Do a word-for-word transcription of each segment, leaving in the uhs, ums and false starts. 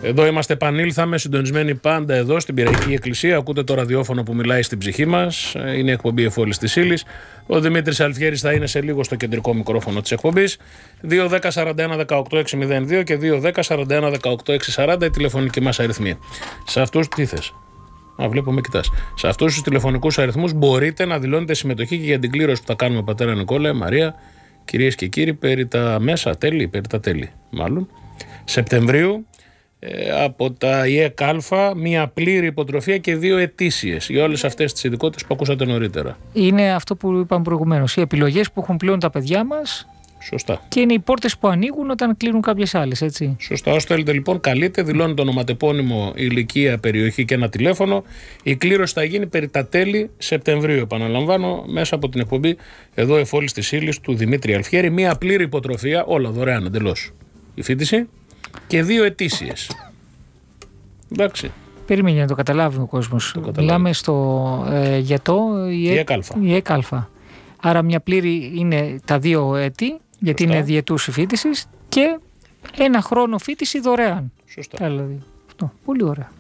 Εδώ είμαστε, επανήλθαμε συντονισμένοι πάντα εδώ στην Πειραϊκή Εκκλησία. Ακούτε το ραδιόφωνο που μιλάει στην ψυχή μας. Είναι η εκπομπή Εφόλης της Ύλης. Ο Δημήτρης Αλφιέρης θα είναι σε λίγο στο κεντρικό μικρόφωνο της εκπομπής. δύο δέκα σαράντα ένα δεκαοκτώ έξι μηδέν δύο και δύο δέκα σαράντα ένα δεκαοκτώ έξι σαράντα οι τηλεφωνικοί μας αριθμοί. Σε αυτούς τι θες? Α, βλέπω με κοιτάς. Σε αυτούς τους τηλεφωνικούς αριθμούς μπορείτε να δηλώνετε συμμετοχή και για την κλήρωση που θα κάνουμε, πατέρα Νικόλα, Μαρία, κυρίες και κύριοι, περί τα μέσα τέλη, περί τα τέλη μάλλον, Σεπτεμβρίου. Ε, από τα ΙΕΚ Α, μία πλήρη υποτροφία και δύο ετήσιες για όλες αυτές τις ειδικότητες που ακούσατε νωρίτερα. Είναι αυτό που είπαμε προηγουμένως. Οι επιλογές που έχουν πλέον τα παιδιά μας. Σωστά. Και είναι οι πόρτες που ανοίγουν όταν κλείνουν κάποιες άλλες, έτσι. Σωστά. Όσο θέλετε λοιπόν, καλείτε, δηλώνει το ονοματεπώνυμο, ηλικία, περιοχή και ένα τηλέφωνο. Η κλήρωση θα γίνει περί τα τέλη Σεπτεμβρίου, επαναλαμβάνω, μέσα από την εκπομπή εδώ Εφόλης της Ύλης του Δημήτρη Αλφιέρη. Μία πλήρη υποτροφία, όλα δωρεάν εντελώς. Η φοιτηση. Και δύο ετήσιες. Εντάξει. Περιμένει να το καταλάβει ο κόσμος. Μιλάμε στο ε, για το ΙΕΚ Α. Άρα μια πλήρη είναι τα δύο έτη, γιατί Σωστά. είναι διετούς η φοιτηση και ένα χρόνο φοιτηση δωρεάν. Σωστά. Δηλαδή. Αυτό. Πολύ ωραία.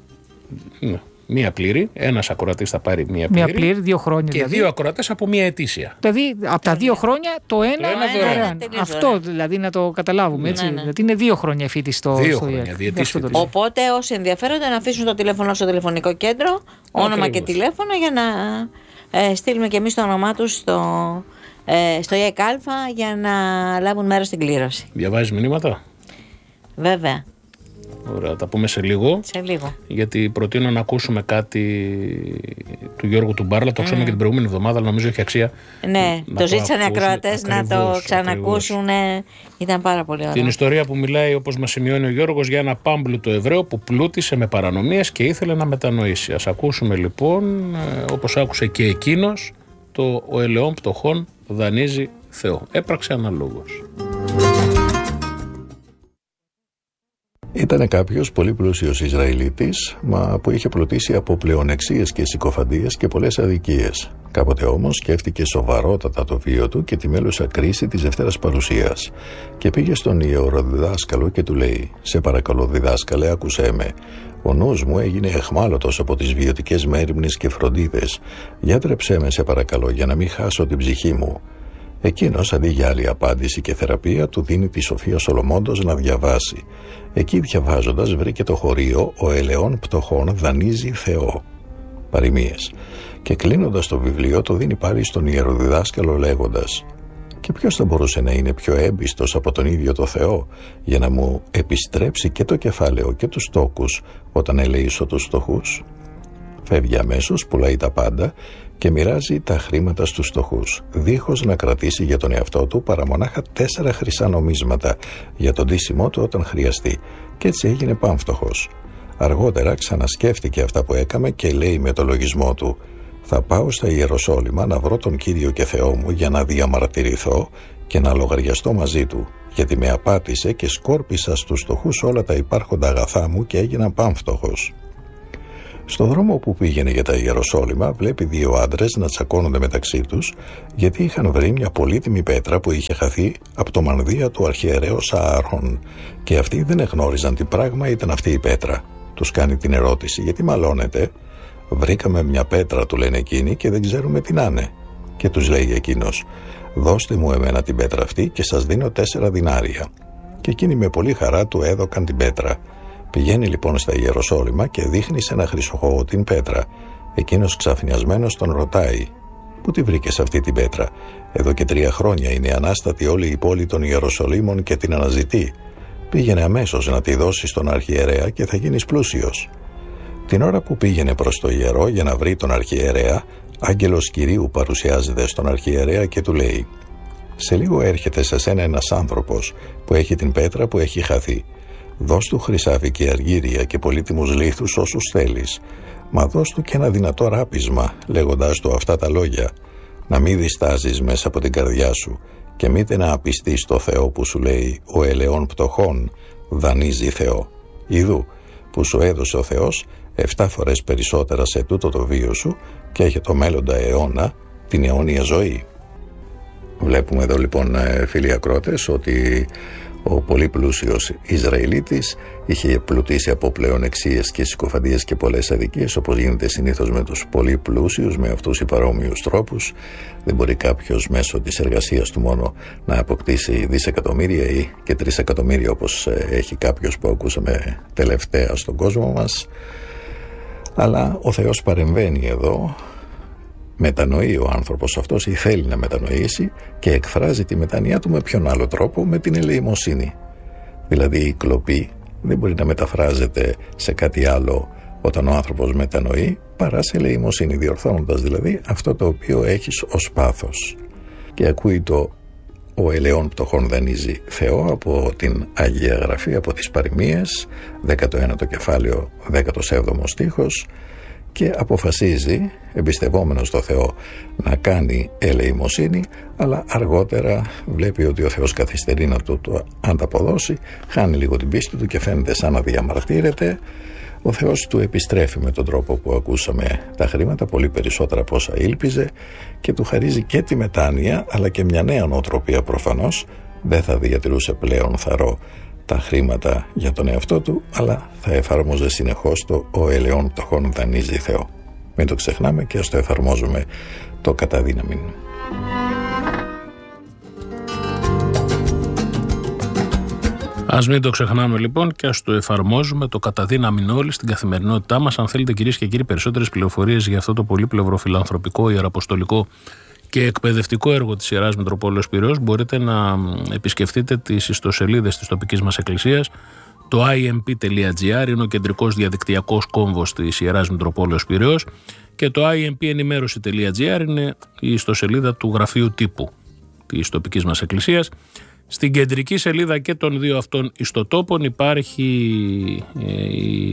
Ναι. Μία πλήρη, ένας ακροατής θα πάρει μία πλήρη. Μία πλήρη, δύο χρόνια. Και δηλαδή. δύο ακροατές από μία ετήσια. Δηλαδή από τα δύο χρόνια το ένα, το ένα δωρεάν. Αυτό δηλαδή να το καταλάβουμε. Έτσι. Ναι, ναι. Δηλαδή είναι δύο χρόνια η φοιτηση στο Δύο στο χρόνια, Οπότε όσοι ενδιαφέρονται να αφήσουν το τηλέφωνο στο τηλεφωνικό κέντρο, όνομα Ακριβώς. και τηλέφωνο για να ε, στείλουμε και εμείς το όνομά τους στο, ε, στο ΙΕΚ Α για να λάβουν μέρος στην κλήρωση. Διαβάζεις μηνύματα? Βέβαια. Ωραία, τα πούμε σε λίγο. Σε λίγο. Γιατί προτείνω να ακούσουμε κάτι του Γιώργου του Μπάρλα. Το ξέρουμε mm. και την προηγούμενη εβδομάδα, αλλά νομίζω έχει αξία. Ναι, το ζήτησαν οι ακροατές να το ξανακούσουν. Ήταν πάρα πολύ ωραία. Την ιστορία που μιλάει, όπως μας σημειώνει ο Γιώργος, για ένα πάμπλουτο Εβραίο που πλούτησε με παρανομίες και ήθελε να μετανοήσει. Ας ακούσουμε λοιπόν, όπως άκουσε και εκείνος, το «Ο ελαιών πτωχών δανείζει Θεό». Έπραξε αναλόγως. Ήτανε κάποιος πολύ πλούσιος Ισραηλίτης, μα που είχε πλουτίσει από πλεονεξίες και συκοφαντίες και πολλές αδικίες. Κάποτε όμως σκέφτηκε σοβαρότατα το βίο του και τη μέλουσα κρίση της Δευτέρας Παρουσίας. Και πήγε στον ιεροδιδάσκαλο και του λέει: «Σε παρακαλώ, διδάσκαλε, άκουσέ με. Ο νους μου έγινε εχμάλωτος από τις βιωτικές μέριμνες και φροντίδες. Γιατρέψέ με, σε παρακαλώ, για να μην χάσω την ψυχή μου». Εκείνος, αντί για άλλη απάντηση και θεραπεία, του δίνει τη Σοφία Σολομώντος να διαβάσει. Εκεί διαβάζοντας βρήκε το χωρίο «Ο ελαιών πτωχών δανείζει Θεό». Παροιμίες. Και κλείνοντας το βιβλίο το δίνει πάλι στον ιεροδιδάσκαλο λέγοντας: «Και ποιος θα μπορούσε να είναι πιο έμπιστος από τον ίδιο το Θεό για να μου επιστρέψει και το κεφάλαιο και τους τόκους όταν ελεήσω τους φτωχούς?» Φεύγει αμέσως, πουλάει τα πάντα και μοιράζει τα χρήματα στους φτωχούς, δίχως να κρατήσει για τον εαυτό του παρά μονάχα τέσσερα χρυσά νομίσματα για τον ντύσιμό του όταν χρειαστεί, και έτσι έγινε πάμφτωχος. Αργότερα ξανασκέφτηκε αυτά που έκαμε και λέει με το λογισμό του: «Θα πάω στα Ιεροσόλυμα να βρω τον Κύριο και Θεό μου για να διαμαρτυρηθώ και να λογαριαστώ μαζί του, γιατί με απάτησε και σκόρπισα στους φτωχούς όλα τα υπάρχοντα αγαθά μου και έγινα πάμφτωχος». Στον δρόμο που πήγαινε για τα Ιεροσόλυμα βλέπει δύο άντρες να τσακώνονται μεταξύ τους, γιατί είχαν βρει μια πολύτιμη πέτρα που είχε χαθεί από το μανδύα του αρχιερέως Ααρών, και αυτοί δεν εγνώριζαν τι πράγμα ήταν αυτή η πέτρα. Τους κάνει την ερώτηση: «Γιατί μαλώνετε?» «Βρήκαμε μια πέτρα», του λένε εκείνοι, «και δεν ξέρουμε τι να είναι». Και τους λέει εκείνος: «Δώστε μου εμένα την πέτρα αυτή και σας δίνω τέσσερα δινάρια». Και εκείνοι με πολύ χαρά του έδωκαν την πέτρα. Πηγαίνει λοιπόν στα Ιεροσόλυμα και δείχνει σε ένα χρυσοχώο την πέτρα. Εκείνος ξαφνιασμένος τον ρωτάει: «Πού τη βρήκες αυτή την πέτρα?» «Εδώ και τρία χρόνια είναι ανάστατη όλη η πόλη των Ιεροσολύμων και την αναζητεί. Πήγαινε αμέσως να τη δώσει στον αρχιερέα και θα γίνεις πλούσιος». Την ώρα που πήγαινε προς το ιερό για να βρει τον αρχιερέα, άγγελος Κυρίου παρουσιάζεται στον αρχιερέα και του λέει: «Σε λίγο έρχεται σε σένα ένας άνθρωπος που έχει την πέτρα που έχει χαθεί. Δώσ' του χρυσάφι και αργύρια και πολύτιμους λίθους όσους θέλεις, μα δώσ' του και ένα δυνατό ράπισμα, λέγοντάς του αυτά τα λόγια: να μην διστάζεις μέσα από την καρδιά σου και μήτε να απιστείς στο Θεό που σου λέει «Ο ελαιών πτωχών δανείζει Θεό». Ιδού που σου έδωσε ο Θεός εφτά φορές περισσότερα σε τούτο το βίο σου και έχει το μέλλοντα αιώνα την αιώνια ζωή. Βλέπουμε εδώ λοιπόν, φίλοι ακρότες, ότι Ο πολύ πλούσιος Ισραηλίτης είχε πλουτίσει από πλεονεξίες και συκοφαντίες και πολλές αδικίες, όπως γίνεται συνήθως με τους πολύ πλούσιους, με αυτούς οι παρόμοιους τρόπους. Δεν μπορεί κάποιος μέσω της εργασίας του μόνο να αποκτήσει δισεκατομμύρια ή και τρισεκατομμύρια, όπως έχει κάποιος που ακούσαμε τελευταία στον κόσμο μας. Αλλά ο Θεός παρεμβαίνει εδώ. Μετανοεί ο άνθρωπος αυτός ή θέλει να μετανοήσει και εκφράζει τη μετάνοιά του με ποιον άλλο τρόπο? Με την ελεημοσύνη. Δηλαδή η κλοπή δεν μπορεί να μεταφράζεται σε κάτι άλλο όταν ο άνθρωπος μετανοεί παρά σε ελεημοσύνη, διορθώνοντας δηλαδή αυτό το οποίο έχεις ως πάθος. Και ακούει το «Ο ελαιών πτωχών δανείζει Θεό» από την Αγία Γραφή, από τις Παροιμίες, δέκατο ένατο κεφάλαιο, δέκατος έβδομος στίχος, και αποφασίζει, εμπιστευόμενος στο Θεό, να κάνει ελεημοσύνη, αλλά αργότερα βλέπει ότι ο Θεός καθυστερεί να του το ανταποδώσει, χάνει λίγο την πίστη του και φαίνεται σαν να διαμαρτύρεται. Ο Θεός του επιστρέφει με τον τρόπο που ακούσαμε τα χρήματα, πολύ περισσότερα από όσα ήλπιζε, και του χαρίζει και τη μετάνοια, αλλά και μια νέα νοοτροπία προφανώς. Δεν θα διατηρούσε πλέον θαρώ τα χρήματα για τον εαυτό του, αλλά θα εφάρμοζε συνεχώς το «Ο ελαιών πτωχών δανείζει Θεό». Μην το ξεχνάμε και ας το εφαρμόζουμε το κατά δύναμιν. Ας μην το ξεχνάμε λοιπόν και ας το εφαρμόζουμε το κατά δύναμιν όλοι στην καθημερινότητά μας. Αν θέλετε, κυρίες και κύριοι, περισσότερες πληροφορίες για αυτό το πολύπλευρο φιλανθρωπικό, ιεραποστολικό και εκπαιδευτικό έργο της Ιεράς Μητροπόλεως Πειραιώς, μπορείτε να επισκεφτείτε τις ιστοσελίδες της τοπικής μας εκκλησίας. Το άι εμ πι τελεία τζι άρ είναι ο κεντρικός διαδικτυακός κόμβος της Ιεράς Μητροπόλεως Πειραιώς και το άι εμ πι ενημέρωση τελεία τζι άρ είναι η ιστοσελίδα του γραφείου τύπου της τοπικής μας εκκλησίας. Στην κεντρική σελίδα και των δύο αυτών ιστοτόπων υπάρχει η,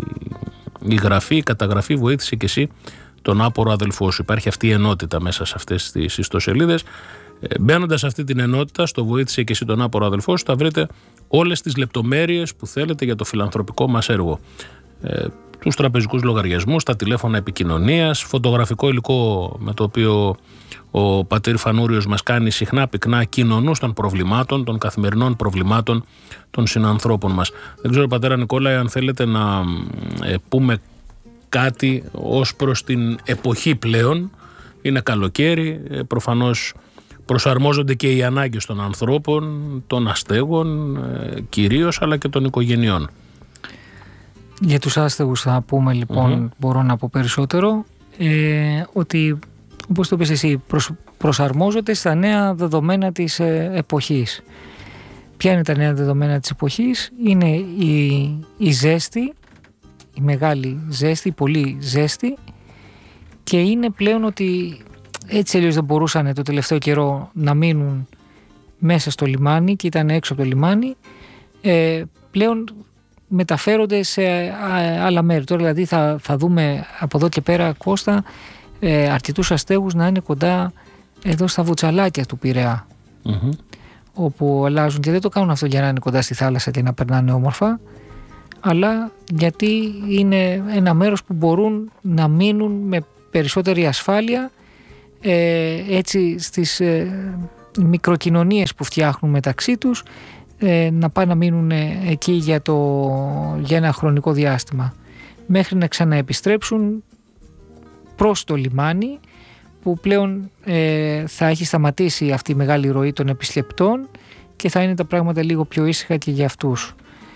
η γραφή, η καταγραφή «Βοήθησε και εσύ τον άπορο αδελφό σου». Υπάρχει αυτή η ενότητα μέσα σε αυτές τις ιστοσελίδες. Μπαίνοντας σε αυτή την ενότητα, στο «Βοήθησε και εσύ τον άπορο αδελφό σου», θα βρείτε όλες τις λεπτομέρειες που θέλετε για το φιλανθρωπικό μας έργο. Ε, τους τραπεζικούς λογαριασμούς, τα τηλέφωνα επικοινωνίας, φωτογραφικό υλικό με το οποίο ο πατήρ Φανούριος μας κάνει συχνά πυκνά κοινωνούς των προβλημάτων, των καθημερινών προβλημάτων των συνανθρώπων μας. Δεν ξέρω, πατέρα Νικόλα, αν θέλετε να ε, πούμε κάτι ως προς την εποχή πλέον. Είναι καλοκαίρι, ε, προφανώς προσαρμόζονται και οι ανάγκες των ανθρώπων, των αστέγων ε, κυρίως, αλλά και των οικογενειών. Για τους άστεγους θα πούμε λοιπόν, mm-hmm. μπορώ να πω περισσότερο, ε, ότι όπως το πες εσύ, προσ, προσαρμόζονται στα νέα δεδομένα της ε, εποχής. Ποια είναι τα νέα δεδομένα της εποχής? Είναι η, η ζέστη, η μεγάλη ζέστη, η πολύ ζέστη, και είναι πλέον ότι έτσι αλλιώς δεν μπορούσαν το τελευταίο καιρό να μείνουν μέσα στο λιμάνι και ήταν έξω από το λιμάνι, ε, πλέον μεταφέρονται σε άλλα μέρη. Τώρα δηλαδή θα, θα δούμε από εδώ και πέρα, Κώστα, ε, αρκετούς αστέγους να είναι κοντά εδώ στα βουτσαλάκια του Πειραιά, mm-hmm. όπου αλλάζουν, και δεν το κάνουν αυτό για να είναι κοντά στη θάλασσα και να περνάνε όμορφα, αλλά γιατί είναι ένα μέρος που μπορούν να μείνουν με περισσότερη ασφάλεια, ε, έτσι στις ε, μικροκοινωνίες που φτιάχνουν μεταξύ τους, ε, να πάνε να μείνουν εκεί για, το, για ένα χρονικό διάστημα μέχρι να ξαναεπιστρέψουν προς το λιμάνι, που πλέον ε, θα έχει σταματήσει αυτή η μεγάλη ροή των επισκεπτών και θα είναι τα πράγματα λίγο πιο ήσυχα και για αυτούς.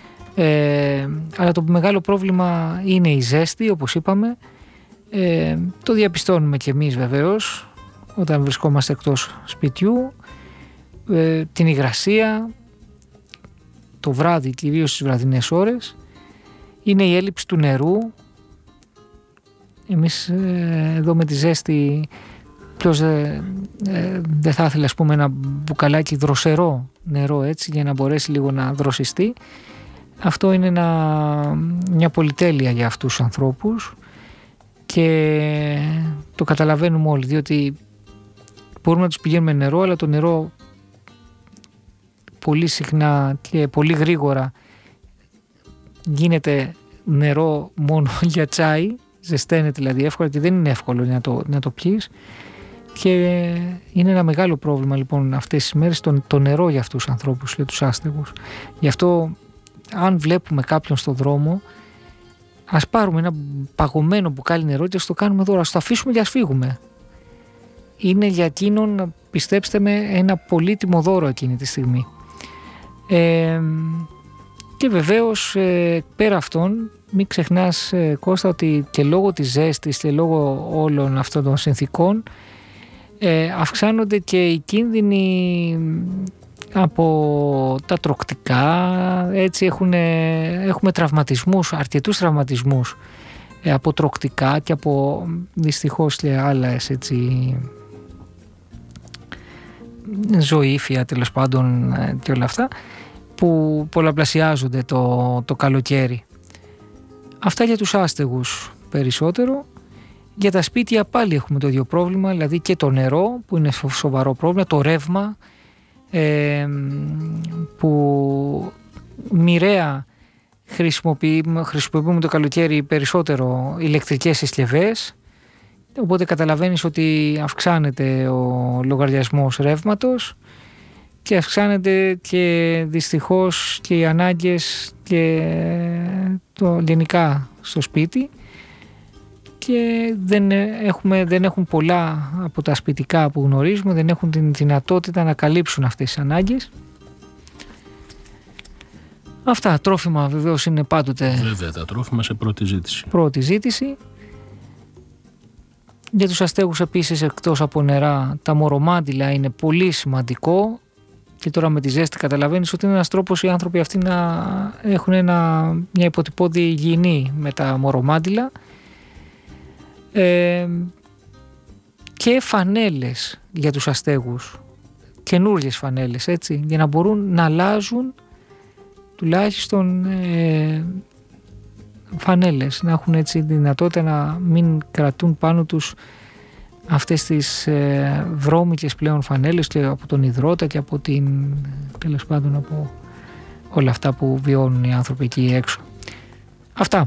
Ε, αλλά το μεγάλο πρόβλημα είναι η ζέστη, όπως είπαμε. Ε, το διαπιστώνουμε και εμείς βεβαίως όταν βρισκόμαστε εκτός σπιτιού, ε, την υγρασία το βράδυ, κυρίως στις βραδινές ώρες. Είναι η έλλειψη του νερού. Εμείς ε, εδώ με τη ζέστη, ποιος ε, ε, δεν θα ήθελε, ας πούμε, ένα μπουκαλάκι δροσερό νερό, έτσι, για να μπορέσει λίγο να δροσιστεί. Αυτό είναι ένα, μια πολυτέλεια για αυτούς τους ανθρώπους και το καταλαβαίνουμε όλοι, διότι μπορούμε να τους πηγαίνουμε νερό, αλλά το νερό πολύ συχνά και πολύ γρήγορα γίνεται νερό μόνο για τσάι, ζεσταίνεται δηλαδή εύκολα και δεν είναι εύκολο να το, να το πιείς, Και είναι ένα μεγάλο πρόβλημα λοιπόν αυτές τις μέρες το, το νερό για αυτούς τους ανθρώπους, για τους άστεγους. Γι' αυτό αν βλέπουμε κάποιον στον δρόμο, ας πάρουμε ένα παγωμένο μπουκάλι νερό και ας το κάνουμε δώρο, ας το αφήσουμε και ας φύγουμε. Είναι για εκείνον, πιστέψτε με, ένα πολύτιμο δώρο εκείνη τη στιγμή. Ε, και βεβαίως ε, πέρα αυτών μην ξεχνάς ε, Κώστα ότι και λόγω της ζέστης και λόγω όλων αυτών των συνθήκων ε, αυξάνονται και οι κίνδυνοι από τα τροκτικά, έτσι έχουν, έχουμε τραυματισμούς, αρκετούς τραυματισμούς ε, από τροκτικά και από δυστυχώς και άλλες έτσι ζωήφια τέλος πάντων και όλα αυτά που πολλαπλασιάζονται το, το καλοκαίρι. Αυτά για τους άστεγους περισσότερο. Για τα σπίτια πάλι έχουμε το ίδιο πρόβλημα, δηλαδή και το νερό που είναι σοβαρό πρόβλημα, το ρεύμα ε, που μοιραία χρησιμοποιούμε, χρησιμοποιούμε το καλοκαίρι περισσότερο ηλεκτρικές συσκευές, οπότε καταλαβαίνεις ότι αυξάνεται ο λογαριασμός ρεύματος και αυξάνεται και δυστυχώς και οι ανάγκες και το γενικά στο σπίτι και δεν, έχουμε, δεν έχουν πολλά από τα σπιτικά που γνωρίζουμε, δεν έχουν την δυνατότητα να καλύψουν αυτές τις ανάγκες. Αυτά, τρόφιμα βεβαίως είναι πάντοτε... Βέβαια, τα τρόφιμα σε πρώτη ζήτηση. Πρώτη ζήτηση. Για τους αστέγους επίσης, εκτός από νερά, τα μορομάντιλα είναι πολύ σημαντικό και τώρα με τη ζέστη καταλαβαίνεις ότι είναι ένας τρόπος οι άνθρωποι αυτοί να έχουν ένα, μια υποτυπώδη υγιεινή με τα μορομάντιλα. Ε, και φανέλες για τους αστέγους, καινούργιες φανέλες, έτσι, για να μπορούν να αλλάζουν τουλάχιστον ε, φανέλες, να έχουν έτσι δυνατότητα να μην κρατούν πάνω τους αυτές τις ε, βρώμικες πλέον φανέλες και από τον υδρότα και από την, τέλος πάντων από όλα αυτά που βιώνουν οι άνθρωποι εκεί έξω. Αυτά.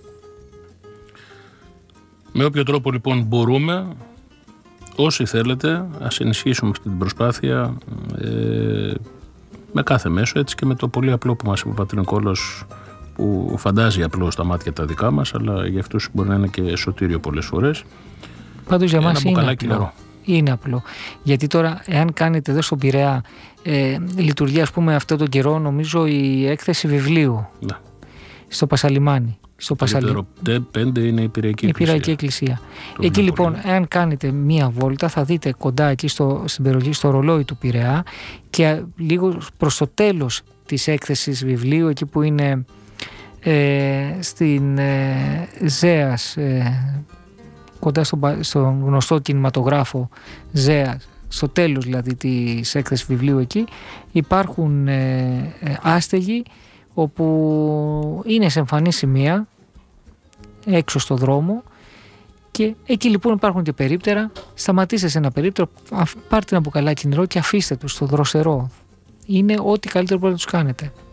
Με όποιο τρόπο λοιπόν μπορούμε, όσοι θέλετε, ας ενισχύσουμε αυτή την προσπάθεια ε, με κάθε μέσο, έτσι και με το πολύ απλό που μας είπε ο Πατρινικόλος, που φαντάζει απλό στα μάτια τα δικά μας, αλλά για αυτούς μπορεί να είναι και σωτήριο πολλές φορές. Πάντως για μας είναι απλό. Είναι απλό. Γιατί τώρα, εάν κάνετε εδώ στον Πειραιά, ε, λειτουργεί ας πούμε αυτό τον καιρό, νομίζω η έκθεση βιβλίου ναι. στο Πασαλιμάνι. Στο Πασαλι... πέντε είναι η Πειραϊκή Εκκλησία. Η Πειραϊκή Εκκλησία. Εκεί λοιπόν, εάν κάνετε μία βόλτα, θα δείτε κοντά εκεί στο, στην περιοχή, στο ρολόι του Πειραιά και λίγο προς το τέλος της έκθεσης βιβλίου, εκεί που είναι ε, στην ε, Ζέας, ε, κοντά στον, στον γνωστό κινηματογράφο Ζέας, στο τέλος δηλαδή της έκθεσης βιβλίου εκεί, υπάρχουν ε, ε, άστεγοι όπου είναι σε εμφανή σημεία έξω στο δρόμο και εκεί λοιπόν υπάρχουν και περίπτερα. Σταματήστε σε ένα περίπτερο, πάρτε ένα μπουκαλάκι νερό και αφήστε τους στο δροσερό. Είναι ό,τι καλύτερο μπορείτε να τους κάνετε.